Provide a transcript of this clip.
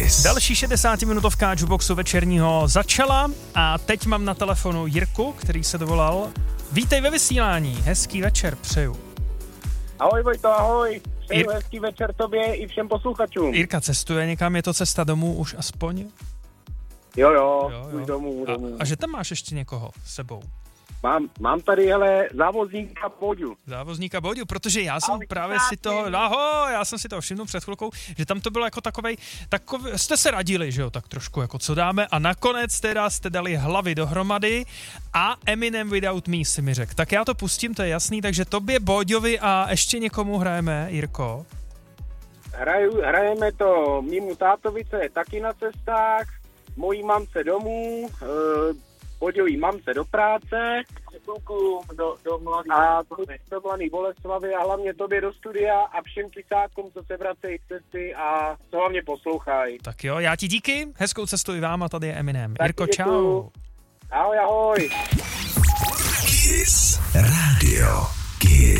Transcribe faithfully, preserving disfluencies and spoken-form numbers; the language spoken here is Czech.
Kiss. Další šedesátiminutovka Jukeboxu večerního začala a teď mám na telefonu Jirku, který se dovolal. Vítej ve vysílání, hezký večer přeju. Ahoj Vojto, ahoj. Přeju Jir- hezký večer tobě i všem posluchačům. Jirka cestuje někam, je to cesta domů už aspoň? Jo, jo, Jo, už jo. domů, A, domů. a že tam máš ještě někoho s sebou? Mám, mám tady, hele, závozníka Poďu. Závozníka Boďu, protože já jsem Ahoj, právě kamarádi. si toho, ahoj, já jsem si toho všimnul před chvilkou, že tam to bylo jako takovej, takový, jste se radili, že jo, tak trošku jako co dáme a nakonec teda jste dali hlavy dohromady a Eminem Without Me si mi řekl. Tak já to pustím, to je jasný, takže tobě, Boďovi a ještě někomu hrajeme, Jirko. Hraju, hrajeme to mýmu tátovi, co je taky na cestách, mojí mamce domů, e, Poďový mamce do práce, klukům do, do mladý, a do mladý Boleslavy a hlavně tobě do studia a všem kysákům, co se vracejí z cesty a co hlavně poslouchají. Tak jo, já ti díky, hezkou cestu i vám a tady je Eminem. Taky Jirko, děkuju. čau. Ahoj, ahoj. Kiss Radio Kiss.